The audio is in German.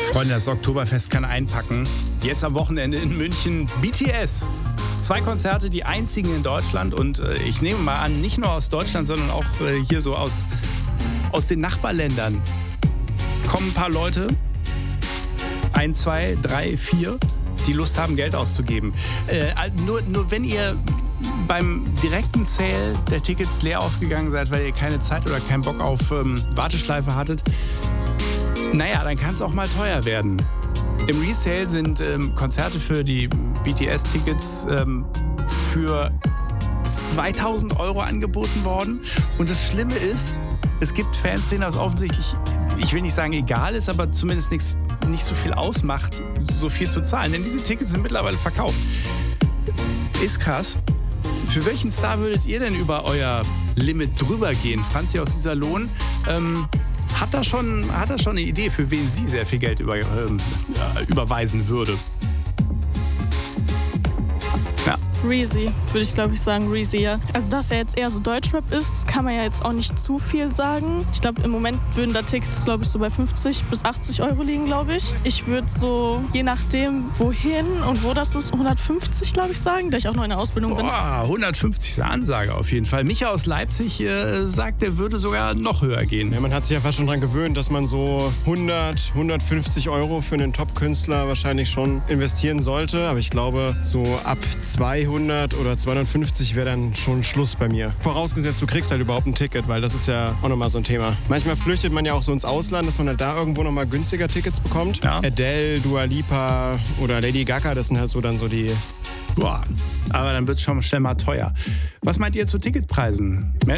Freunde, das Oktoberfest kann einpacken. Jetzt am Wochenende in München BTS. 2 Konzerte, die einzigen in Deutschland. Und ich nehme mal an, nicht nur aus Deutschland, sondern auch hier so aus den Nachbarländern. Kommen ein paar Leute, 1, 2, 3, 4, die Lust haben, Geld auszugeben. Nur wenn ihr beim direkten Sale der Tickets leer ausgegangen seid, weil ihr keine Zeit oder keinen Bock auf Warteschleife hattet, naja, dann kann es auch mal teuer werden. Im Resale sind Konzerte für die BTS-Tickets für 2.000 € angeboten worden. Und das Schlimme ist, es gibt Fans, denen das offensichtlich, ich will nicht sagen egal ist, aber zumindest nicht so viel ausmacht, so viel zu zahlen. Denn diese Tickets sind mittlerweile verkauft. Ist krass. Für welchen Star würdet ihr denn über euer Limit drüber gehen? Franzi aus Iserlohn hat da schon eine Idee, für wen sie sehr viel Geld überweisen würde. Ja. Reezy, würde ich glaube ich sagen, Reezy, ja. Also dass er jetzt eher so Deutschrap ist, kann man ja jetzt auch nicht zu viel sagen. Ich glaube im Moment würden da Tickets, glaube ich, so bei 50 bis 80 € liegen, glaube ich. Ich würde so, je nachdem wohin und wo das ist, 150, glaube ich, sagen, da ich auch noch in der Ausbildung bin. 150 ist eine Ansage auf jeden Fall. Micha aus Leipzig sagt, der würde sogar noch höher gehen. Ja, man hat sich ja fast schon dran gewöhnt, dass man so 100, 150 € für einen Top-Künstler wahrscheinlich schon investieren sollte. Aber ich glaube, so ab 200 oder 250 wäre dann schon Schluss bei mir. Vorausgesetzt, du kriegst halt überhaupt ein Ticket, weil das ist ja auch nochmal so ein Thema. Manchmal flüchtet man ja auch so ins Ausland, dass man halt da irgendwo nochmal günstiger Tickets bekommt. Ja. Adele, Dua Lipa oder Lady Gaga, das sind halt so dann so die... Boah, aber dann wird es schon schnell mal teuer. Was meint ihr zu Ticketpreisen? Meldet